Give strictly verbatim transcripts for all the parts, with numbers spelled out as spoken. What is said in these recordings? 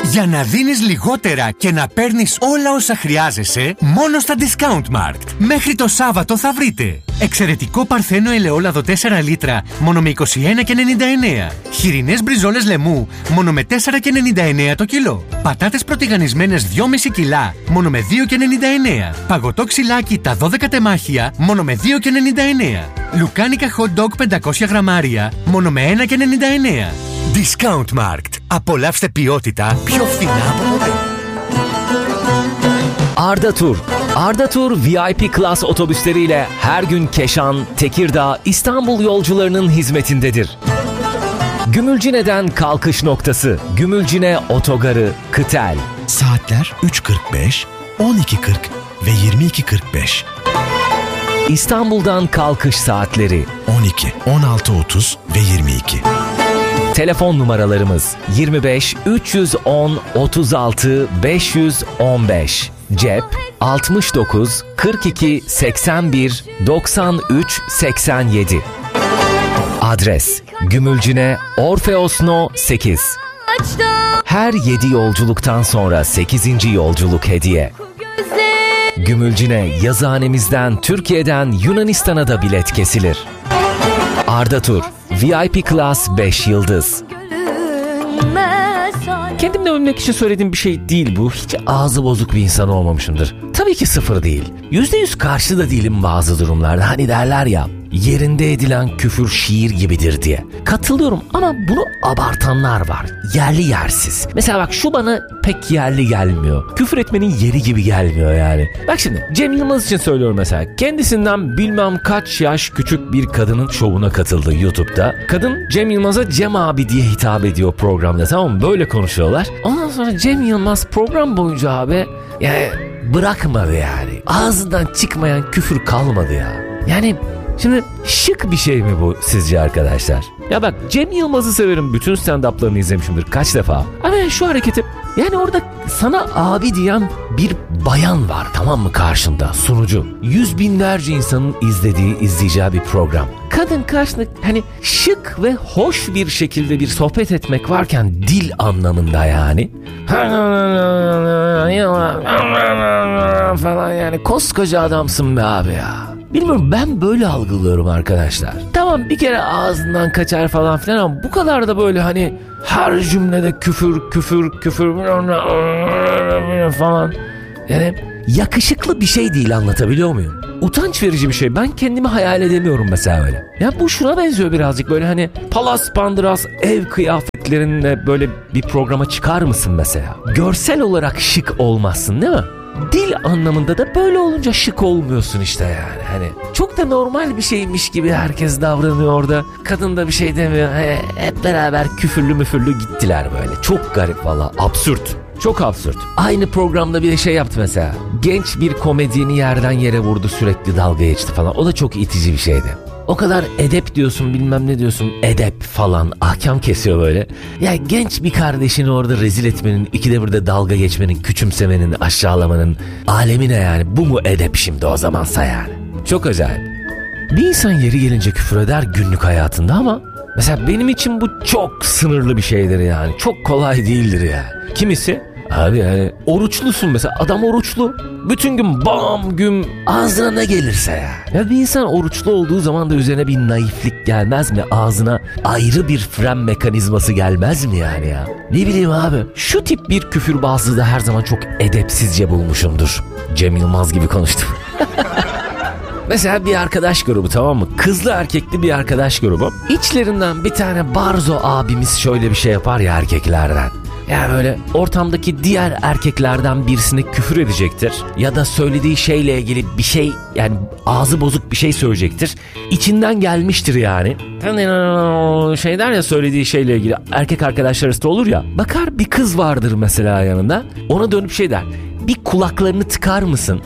Για να δίνεις λιγότερα και να παίρνεις όλα όσα χρειάζεσαι, μόνο στα Discount Markt. Μέχρι το Σάββατο θα βρείτε εξαιρετικό παρθένο ελαιόλαδο τέσσερα λίτρα, μόνο με είκοσι ένα και ενενήντα εννέα. Χοιρινές μπριζόλες λεμού, μόνο με τέσσερα και ενενήντα εννέα το κιλό. Πατάτες πρωτιγανισμένες δυόμισι κιλά, μόνο με δύο και ενενήντα εννέα. Παγωτό ξυλάκι τα δώδεκα τεμάχια, μόνο με δύο και ενενήντα εννέα. Λουκάνικα hot dog πεντακόσια γραμμάρια, μόνο με ένα και ενενήντα εννέα. Discount Markt. Απολαύστε ποιότητα πιο φθηνά από ποτέ. Arda Tur. Arda Tur V I P Class otobüsleriyle her gün Keşan, Tekirdağ, İstanbul yolcularının hizmetindedir. Gümülcine'den kalkış noktası, Gümülcine Otogarı, Kıtel. Saatler üç kırk beş, on iki kırk ve yirmi iki kırk beş. İstanbul'dan kalkış saatleri on iki, on altı otuz ve yirmi iki. Telefon numaralarımız yirmi beş üç yüz on otuz altı beş yüz on beş. Cep altmış dokuz kırk iki seksen bir doksan üç seksen yedi. Adres Gümülcine Orfeosno sekiz. Her yedi yolculuktan sonra sekizinci yolculuk hediye. Gümülcine yazıhanemizden Türkiye'den Yunanistan'a da bilet kesilir. Arda Tur V I P Class beş yıldız. Kendimle övünmek için söylediğim bir şey değil bu. Hiç ağzı bozuk bir insan olmamışımdır. Tabii ki sıfır değil. Yüzde yüz karşı da değilim bazı durumlarda. Hani derler ya, yerinde edilen küfür şiir gibidir diye. Katılıyorum ama bunu abartanlar var. Yerli yersiz. Mesela bak şu bana pek yerli gelmiyor. Küfür etmenin yeri gibi gelmiyor yani. Bak şimdi Cem Yılmaz için söylüyorum mesela. Kendisinden bilmem kaç yaş küçük bir kadının şovuna katıldı YouTube'da. Kadın Cem Yılmaz'a Cem abi diye hitap ediyor programda, tamam mı? Böyle konuşuyorlar. Ondan sonra Cem Yılmaz program boyunca abi yani bırakmadı yani. Ağzından çıkmayan küfür kalmadı ya. Yani şimdi şık bir şey mi bu sizce arkadaşlar? Ya bak Cem Yılmaz'ı severim. Bütün stand-up'larını izlemişimdir kaç defa. Ama yani şu hareketi, yani orada sana abi diyen bir bayan var, tamam mı, karşında sunucu. Yüz binlerce insanın izlediği, izleyeceği bir program. Kadın karşında hani şık ve hoş bir şekilde bir sohbet etmek varken dil anlamında yani. falan yani koskoca adamsın be abi ya. Bilmiyorum, ben böyle algılıyorum arkadaşlar. Tamam bir kere ağzından kaçar falan filan ama bu kadar da böyle hani her cümlede küfür küfür küfür falan. Yani yakışıklı bir şey değil, anlatabiliyor muyum? Utanç verici bir şey. Ben kendimi hayal edemiyorum mesela öyle. Ya bu şuna benziyor birazcık, böyle hani palas pandıras ev kıyafetlerinle böyle bir programa çıkar mısın mesela? Görsel olarak şık olmazsın değil mi? Dil anlamında da böyle olunca şık olmuyorsun işte yani. Hani çok da normal bir şeymiş gibi herkes davranıyor orada. Kadın da bir şey demiyor. He, hep beraber küfürlü müfürlü gittiler böyle. Çok garip valla, absürt. Çok absürt. Aynı programda bir şey yaptı mesela. Genç bir komedyeni yerden yere vurdu, sürekli dalga geçti falan. O da çok itici bir şeydi. O kadar edep diyorsun, bilmem ne diyorsun, edep falan, ahkam kesiyor böyle. Ya genç bir kardeşini orada rezil etmenin, ikide bir de dalga geçmenin, küçümsemenin, aşağılamanın alemi ne yani? Bu mu edep şimdi o zamansa yani? Çok acayip. Bir insan yeri gelince küfür eder günlük hayatında ama mesela benim için bu çok sınırlı bir şeydir yani. Çok kolay değildir yani. Kimisi abi yani oruçlusun mesela, adam oruçlu, bütün gün bam güm ağzına ne gelirse ya. Ya bir insan oruçlu olduğu zaman da üzerine bir naiflik gelmez mi? Ağzına ayrı bir fren mekanizması gelmez mi yani ya? Ne bileyim abi, şu tip bir küfürbazlığı da her zaman çok edepsizce bulmuşumdur. Cem Yılmaz gibi konuştum. Mesela bir arkadaş grubu, tamam mı? Kızlı erkekli bir arkadaş grubu. İçlerinden bir tane barzo abimiz şöyle bir şey yapar ya erkeklerden. Yani böyle ortamdaki diğer erkeklerden birisine küfür edecektir. Ya da söylediği şeyle ilgili bir şey, yani ağzı bozuk bir şey söyleyecektir. İçinden gelmiştir yani. Şey der ya, söylediği şeyle ilgili erkek arkadaşlar arasında olur ya. Bakar bir kız vardır mesela yanında. Ona dönüp şey der. Bir kulaklarını tıkar mısın?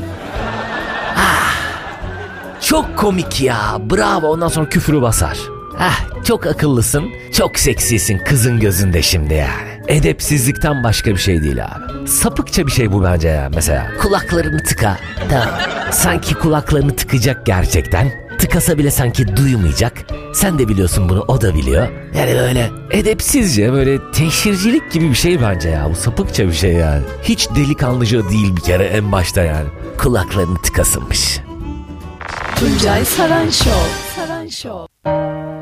Ah, çok komik ya, bravo, ondan sonra küfürü basar. Ah, çok akıllısın, çok seksisin kızın gözünde şimdi yani. Edepsizlikten başka bir şey değil abi. Sapıkça bir şey bu bence ya. Mesela kulaklarını tıka. Tamam. Sanki kulaklarını tıkacak gerçekten. tıkasa bile sanki duymayacak. Sen de biliyorsun bunu, o da biliyor. Yani böyle edepsizce, böyle teşhircilik gibi bir şey bence ya. Bu sapıkça bir şey yani. Hiç delikanlıca değil bir kere en başta yani. Kulaklarını tıkasınmış. Tuncay Saran Show. Saran Show.